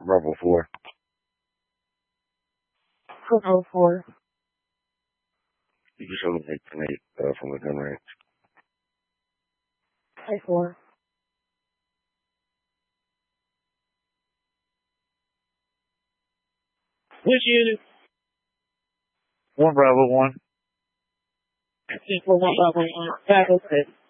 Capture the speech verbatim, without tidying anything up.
Bravo four. Bravo four. You can show them eight ten eight uh, from the gun range. eight four. Which unit? One Bravo one. Equal one Bravo one. Bravo six.